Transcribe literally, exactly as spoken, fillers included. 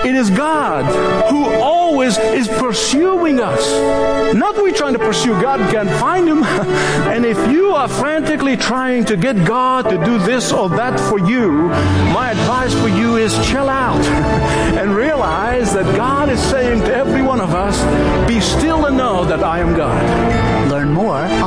It is God who always is pursuing us. Not we trying to pursue God, can't find Him. And if you are frantically trying to get God to do this or that for you, my advice for you is chill out and realize that God is saying to every one of us, be still and know that I am God. Learn more